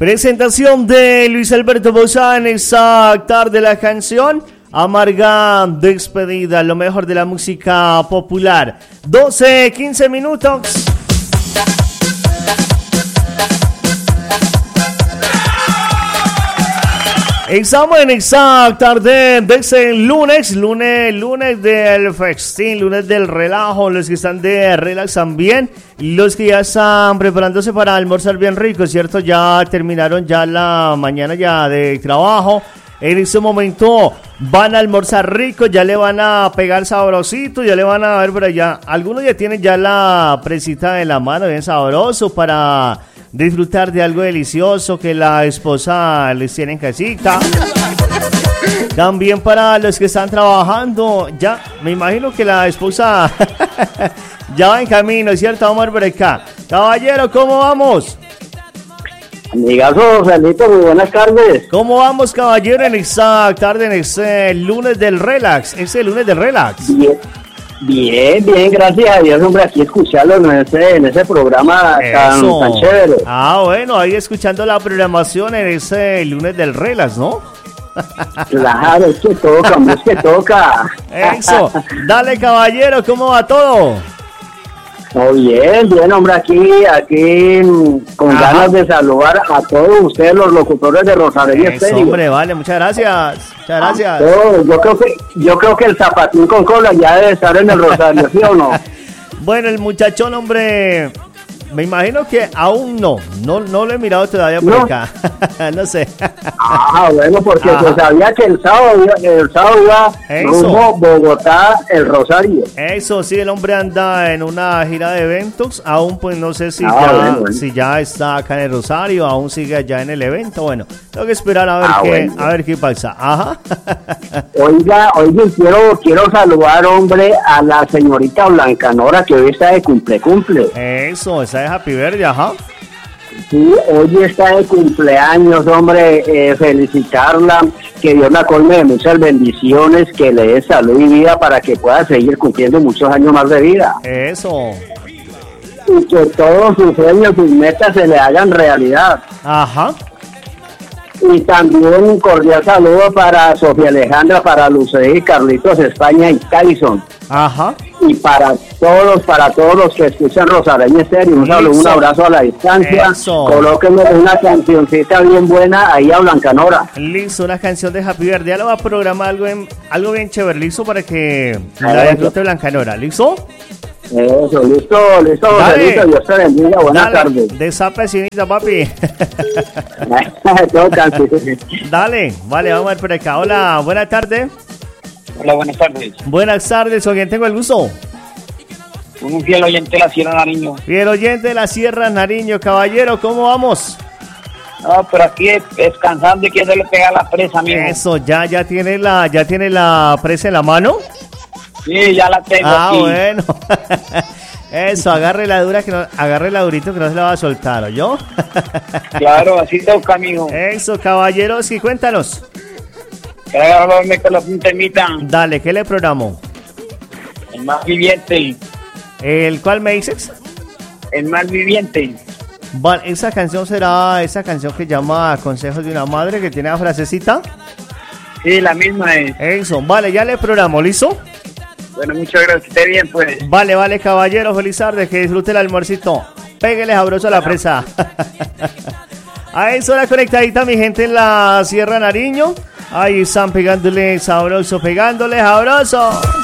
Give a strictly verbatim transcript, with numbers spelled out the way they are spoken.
Presentación de Luis Alberto Boza en esa tarde, la canción Amarga Despedida, lo mejor de la música popular. doce, quince minutos. Estamos en esa tarde de ese lunes, lunes, lunes del festín, lunes del relajo, los que están de relax también, los que ya están preparándose para almorzar bien rico, ¿cierto? Ya terminaron ya la mañana ya de trabajo, en este momento van a almorzar rico, ya le van a pegar sabrosito, ya le van a ver por allá, algunos ya tienen ya la presita en la mano, bien sabroso para disfrutar de algo delicioso que la esposa les tiene en casita. También para los que están trabajando, ya me imagino que la esposa ya va en camino, ¿cierto? Vamos a ver por acá. Caballero, ¿cómo vamos? Amigazo, Felipe, muy buenas tardes. ¿Cómo vamos, caballero, en esa tarde, en ese lunes del relax? Ese lunes del relax. Bien. Bien, bien, gracias a Dios, hombre, aquí escucharlo en ese, en ese programa tan, tan chévere. Ah, bueno, ahí escuchando la programación en ese lunes del relax, ¿no? Claro, es que toca, hombre, es que toca. Eso, dale, caballero, ¿cómo va todo? Oh, bien, bien, hombre, aquí, aquí con Ajá. ganas de saludar a todos ustedes, los locutores de Rosario Estéreo. Hombre, vale, muchas gracias, muchas gracias. Oh, yo creo que, yo creo que el zapatín con cola ya debe estar en el Rosario, ¿sí o no? Bueno, el muchachón, hombre, me imagino que aún no, no, no lo he mirado todavía por ¿No? acá, no sé. Ah, bueno, porque pues sabía que el sábado, el sábado iba rumbo Bogotá, el Rosario. Eso, sí, el hombre anda en una gira de eventos, aún pues no sé si, ah, ya, bueno, bueno. si ya está acá en el Rosario, aún sigue allá en el evento, bueno, tengo que esperar a ver ah, qué, bueno. a ver qué pasa. Ajá. Oiga, oiga, quiero, quiero saludar, hombre, a la señorita Blanca Nora, que hoy está de cumple, cumple. Eso, está de Happy Birthday, ajá. Sí, hoy está de cumpleaños, hombre, eh, felicitarla, que Dios la colme de muchas bendiciones, que le dé salud y vida para que pueda seguir cumpliendo muchos años más de vida. Eso. Y que todos sus sueños, sus metas se le hagan realidad. Ajá. Y también un cordial saludo para Sofía Alejandra, para Lucía, Carlitos España y Tyson. Ajá. Y para todos, para todos los que escuchan Rosario Estéreo, un saludo, un abrazo a la distancia. Eso. Colóquenme una cancioncita bien buena ahí a Blanca Nora. Listo, una canción de Happy Birthday. Ya lo va a programar algo, en, algo bien chévere, listo, para que la disfrute Blanca Nora. ¿Listo? Eso, listo, listo, listo, Dios te bendiga, buenas Dale, tardes. Desapecinita, papi. sí. Dale, vale, vamos a ver por acá. Hola, buenas tardes. Hola, buenas tardes. Buenas tardes, ¿con quién tengo el gusto? Un fiel oyente de la Sierra Nariño. Fiel oyente de la Sierra Nariño, caballero, ¿cómo vamos? No, pero aquí descansando y que se le pega la presa, amigo. Eso, ya, ya tiene la, ya tiene la presa en la mano. Sí, ya la tengo ah, aquí. bueno. Eso, agarre la dura, que no, agarre la durito que no se la va a soltar, ¿oyó? Claro, así toca, amigo. Eso, caballeros, y cuéntanos. Háblame con la temita. Dale, ¿qué le programo? El más viviente. ¿El cuál me dices? El más viviente. Vale, esa canción será esa canción que llama Consejos de una Madre, que tiene la frasecita. Sí, la misma es. Eso, vale, ya le programo, ¿listo? Bueno, muchas gracias, esté bien, pues. Vale, vale, caballero, feliz tarde, que disfrute el almuercito. Péguele sabroso a la presa. A eso la conectadita, mi gente, en la Sierra Nariño. Ahí están pegándole sabroso, pegándole sabroso.